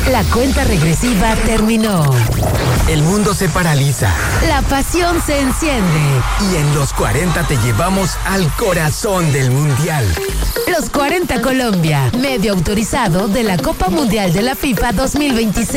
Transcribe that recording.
La cuenta regresiva terminó. El mundo se paraliza. La pasión se enciende. Y en los 40 te llevamos al corazón del Mundial. Los 40 Colombia, medio autorizado de la Copa Mundial de la FIFA 2026.